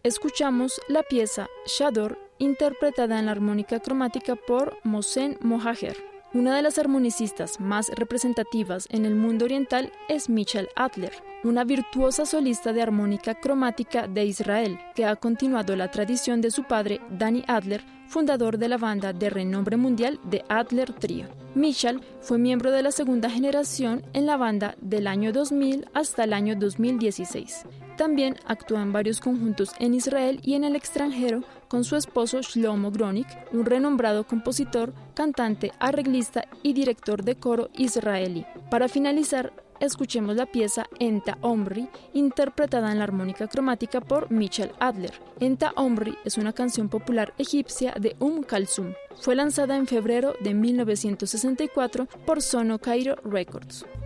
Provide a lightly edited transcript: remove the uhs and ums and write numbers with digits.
escuchamos la pieza Shador, interpretada en la armónica cromática por Mohsen Mohajer. Una de las armonicistas más representativas en el mundo oriental es Michal Adler, una virtuosa solista de armónica cromática de Israel, que ha continuado la tradición de su padre, Danny Adler, fundador de la banda de renombre mundial The Adler Trio. Michal fue miembro de la segunda generación en la banda del año 2000 hasta el año 2016. También actúa en varios conjuntos en Israel y en el extranjero con su esposo Shlomo Gronik, un renombrado compositor, cantante, arreglista y director de coro israelí. Para finalizar, escuchemos la pieza Enta Omri, interpretada en la armónica cromática por Michal Adler. Enta Omri es una canción popular egipcia de Kalsum. Fue lanzada en febrero de 1964 por Sono Cairo Records.